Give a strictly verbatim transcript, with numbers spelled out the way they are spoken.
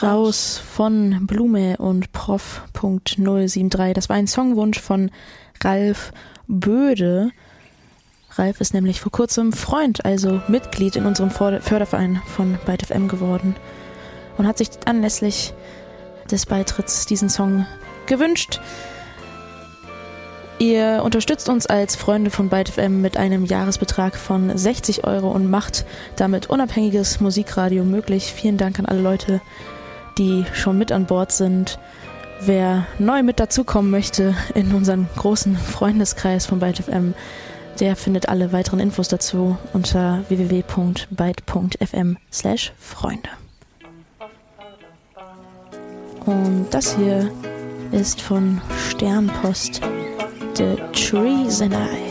Raus von Blume und Prof Punkt null sieben drei. Das war ein Songwunsch von Ralf Böde. Ralf ist nämlich vor kurzem Freund, also Mitglied in unserem Förderverein von Byte F M geworden und hat sich anlässlich des Beitritts diesen Song gewünscht. Ihr unterstützt uns als Freunde von Byte F M mit einem Jahresbetrag von sechzig Euro und macht damit unabhängiges Musikradio möglich. Vielen Dank an alle Leute, die schon mit an Bord sind. Wer neu mit dazukommen möchte in unseren großen Freundeskreis von Byte F M, der findet alle weiteren Infos dazu unter w w w punkt byte punkt f m slash Freunde. Und das hier ist von Sternpost, The Trees and I.